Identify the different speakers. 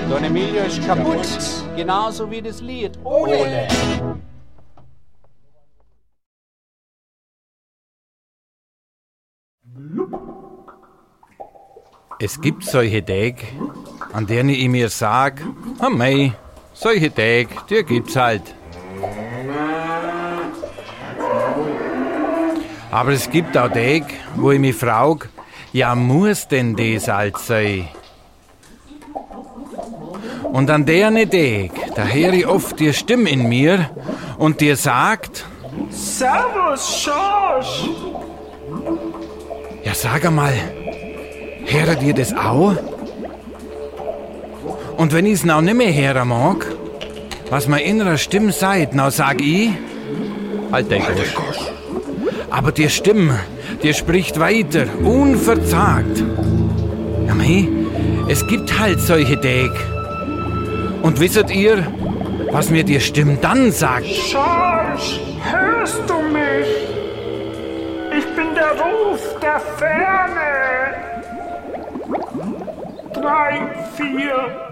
Speaker 1: Don Emilio ist kaputt, genauso wie das Lied. Ole!
Speaker 2: Es gibt solche Tage, an denen ich mir sag, mei, solche Tage, die gibt's halt. Aber es gibt auch Tage, wo ich mich frag, ja, muss denn das halt sein? Und an deren Tag, da höre ich oft die Stimme in mir und die sagt,
Speaker 3: Servus, Schorsch!
Speaker 2: ja, sag einmal, hört ihr das auch? Und wenn ich's noch nicht mehr hören mag, was meine innere Stimme sagt, now sag ich, halt den Gosch. Aber die Stimme, die spricht weiter, unverzagt. Ja, mei, es gibt halt solche Tage. Und wisset ihr, was mir die Stimme dann sagt?
Speaker 3: Schorsch, hörst du mich? Ich bin der Ruf der Ferne. 3, 4,